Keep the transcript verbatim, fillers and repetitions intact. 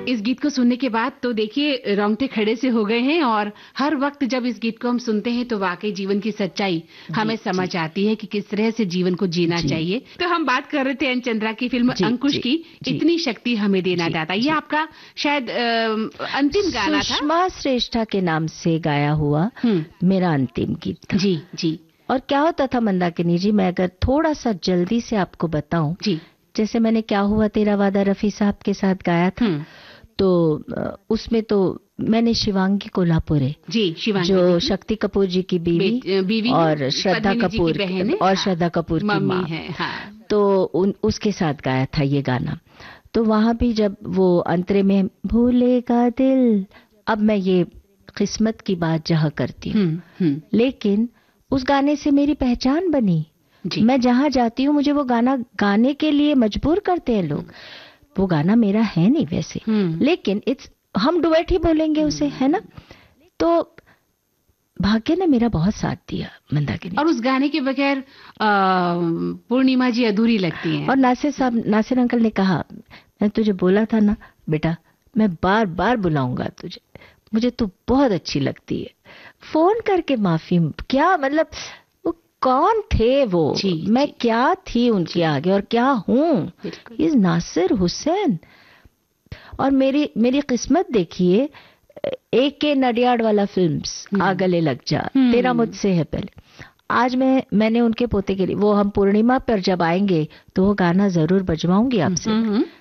इस गीत को सुनने के बाद तो देखिए रोंगटे खड़े से हो गए हैं और हर वक्त जब इस गीत को हम सुनते हैं तो वाकई जीवन की सच्चाई हमें समझ आती है कि किस तरह से जीवन को जीना चाहिए। तो हम बात कर रहे थे एन चंद्रा की फिल्म अंकुश की, इतनी शक्ति हमें देना दाता। ये आपका शायद अंतिम गाना था, सुषमा श्रेष्ठा के नाम से गाया हुआ मेरा अंतिम गीत था। जी जी। और क्या होता था मंदाकिनी जी, मैं अगर थोड़ा सा जल्दी से आपको बताऊं, जी, जैसे मैंने क्या हुआ तेरा वादा रफी साहब के साथ गाया था, तो उसमें तो मैंने शिवांगी कोल्हापुरे जी, शिवांगी जो शक्ति कपूर जी की बीवी, बीवी और श्रद्धा कपूर की और श्रद्धा कपूर की माँ, हाँ। तो उन, उसके साथ गाया था ये गाना। तो वहां भी जब वो अंतरे में भूलेगा दिल, अब मैं ये किस्मत की बात जहाँ करती हूँ, लेकिन उस गाने से मेरी पहचान बनी। मैं जहाँ जाती हूँ मुझे वो गाना गाने के लिए मजबूर करते हैं लोग। वो गाना मेरा है नहीं वैसे, लेकिन इट्स हम डुएट ही बोलेंगे उसे, है ना। तो भाग्य ने मेरा बहुत साथ दिया मंदाकिनी। और उस गाने के बगैर पूर्णिमा जी अधूरी लगती हैं। और नासिर साहब, नासिर अंकल ने कहा, मैं तुझे बोला था ना बेटा, मैं बार बार बुलाऊंगा तुझे, मुझे तू बहुत अच्छी लगती है। फोन करके माफी, क्या मतलब वो कौन थे वो, मैं जी, क्या थी उनके आगे और क्या हूँ। इज नासिर हुसैन। और मेरी मेरी किस्मत देखिए, एक के नडियाड वाला फिल्म्स, आ गले लग जा, तेरा मुझसे है पहले, आज मैं मैंने उनके पोते के लिए, वो हम पूर्णिमा पर जब आएंगे तो वो गाना जरूर बजवाऊंगी आपसे।